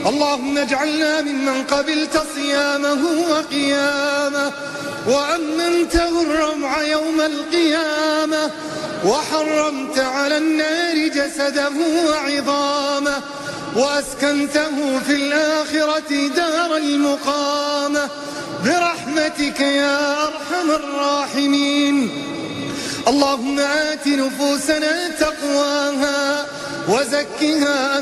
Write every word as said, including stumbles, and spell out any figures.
اللهم اجعلنا ممن قبلت صيامه وقيامه، وأمنته الروع يوم القيامة، وحرمت على النار جسده وعظامه، وأسكنته في الآخرة دار المقامة برحمتك يا أرحم الراحمين. اللهم آت نفوسنا تقواها وزكها